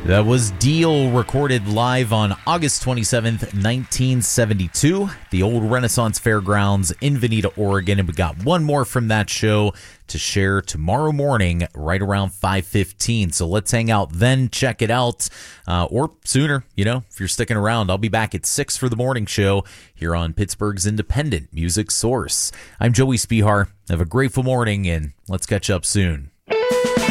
That was Deal, recorded live on August 27th, 1972, the old Renaissance Fairgrounds in Veneta, Oregon. And we got one more from that show to share tomorrow morning right around 5:15. So let's hang out then, check it out, or sooner, if you're sticking around. I'll be back at 6 for the morning show here on Pittsburgh's independent music source. I'm Joey Spihar. Have a grateful morning, and let's catch up soon.